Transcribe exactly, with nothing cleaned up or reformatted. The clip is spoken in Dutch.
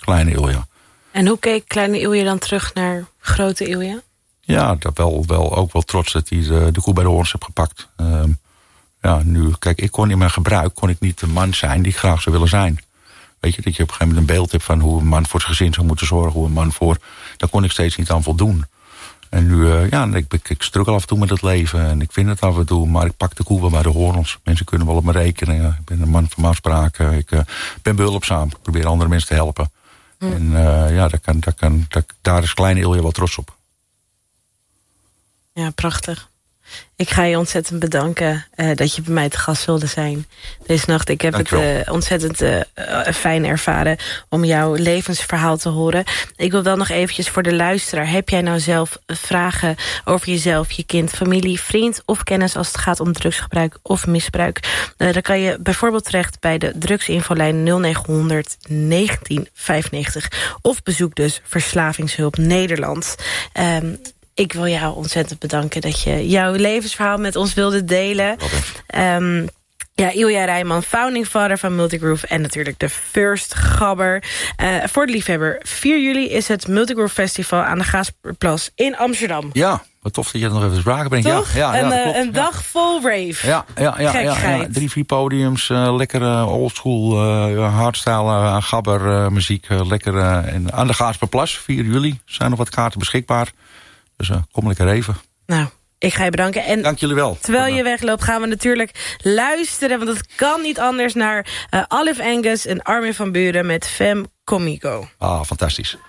kleine Ilja. En hoe keek kleine Ilja dan terug naar grote Ilja? Ja, dat wel, wel, ook wel trots dat hij de, de koe bij de horens heeft gepakt. Um, ja, nu, kijk, ik kon in mijn gebruik kon ik niet de man zijn die ik graag zou willen zijn. Weet je, dat je op een gegeven moment een beeld hebt van hoe een man voor zijn gezin zou moeten zorgen, hoe een man voor, daar kon ik steeds niet aan voldoen. En nu, uh, ja, ik, ik, ik struggle af en toe met het leven en ik vind het af en toe, maar ik pak de koe wel bij de horens. Mensen kunnen wel op me rekenen. Ik ben een man van mijn afspraken. Ik uh, ben behulpzaam. Ik probeer andere mensen te helpen. Mm. En uh, ja, daar, kan, daar, kan, daar, daar is kleine Ilja wel trots op. Ja, prachtig. Ik ga je ontzettend bedanken uh, dat je bij mij te gast wilde zijn deze nacht. Ik heb Dankjewel. het uh, ontzettend uh, fijn ervaren om jouw levensverhaal te horen. Ik wil wel nog eventjes voor de luisteraar. Heb jij nou zelf vragen over jezelf, je kind, familie, vriend of kennis als het gaat om drugsgebruik of misbruik? Uh, dan kan je bijvoorbeeld terecht bij de drugsinfolijn nul negen honderd negentien vijfennegentig. Of bezoek dus Verslavingshulp Nederland. Um, Ik wil jou ontzettend bedanken dat je jouw levensverhaal met ons wilde delen. Um, ja, Ilja Rijman, founding father van Multigroove en natuurlijk de first gabber. Uh, voor de liefhebber, vier juli is het Multigroove Festival aan de Gaasplas in Amsterdam. Ja, wat tof dat je dat nog even te sprake brengt. Toch? Ja, ja, een, ja, klopt, een ja. dag vol rave. Ja, ja, ja, ja, ja. Drie, vier podiums, uh, lekkere oldschool, uh, hardstyle, uh, gabber uh, muziek. Uh, lekker uh, en aan de Gaasplas, vier juli, zijn nog wat kaarten beschikbaar. Dus uh, kom lekker even. Nou, ik ga je bedanken. En dank jullie wel. Terwijl je wegloopt gaan we natuurlijk luisteren, want het kan niet anders, naar uh, Olive Angus en Armin van Buuren met Femme Comico. Ah, fantastisch.